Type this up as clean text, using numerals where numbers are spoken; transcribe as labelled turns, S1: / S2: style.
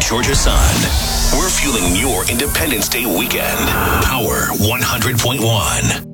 S1: Georgia Sun. We're fueling your Independence Day weekend. Power 100.1.